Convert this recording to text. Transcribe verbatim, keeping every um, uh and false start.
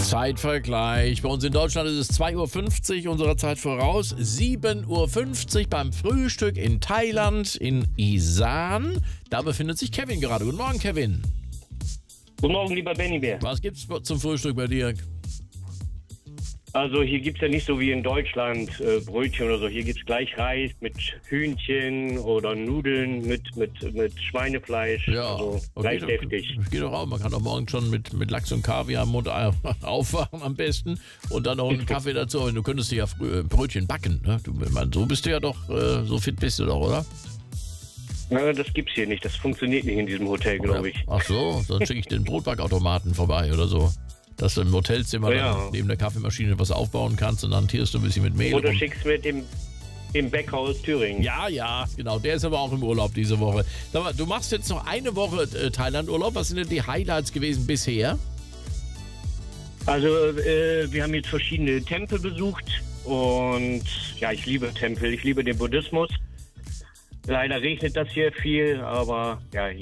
Zeitvergleich. Bei uns in Deutschland ist es zwei Uhr fünfzig unserer Zeit voraus. sieben Uhr fünfzig beim Frühstück in Thailand, in Isan. Da befindet sich Kevin gerade. Guten Morgen, Kevin. Guten Morgen, lieber Benny Bär. Was gibt's zum Frühstück bei dir? Also hier gibt es ja nicht so wie in Deutschland äh, Brötchen oder so. Hier gibt es gleich Reis mit Hühnchen oder Nudeln mit, mit, mit Schweinefleisch. Ja, Also okay, gleich deftig. Geht doch auch. Man kann doch morgen schon mit, mit Lachs und Kaviar am Mund aufwachen am besten und dann noch einen Kaffee dazu. Du könntest dir ja früh, äh, Brötchen backen. Ne? Du, man, so bist du ja doch, äh, so fit bist du doch, oder? Na, das gibt's hier nicht. Das funktioniert nicht in diesem Hotel, glaube ich. Ach so, dann schicke ich den Brotbackautomaten vorbei oder so. Dass du im Hotelzimmer Ja. dann neben der Kaffeemaschine was aufbauen kannst und dann tierst du ein bisschen mit Mehl. Oder rum. schickst mit dem, dem Bäcker aus Thüringen. Ja, ja, genau. Der ist aber auch im Urlaub diese Woche. Sag mal, du machst jetzt noch eine Woche äh, Thailand-Urlaub. Was sind denn die Highlights gewesen bisher? Also äh, wir haben jetzt verschiedene Tempel besucht und ja, ich liebe Tempel. Ich liebe den Buddhismus. Leider regnet das hier viel, aber ja,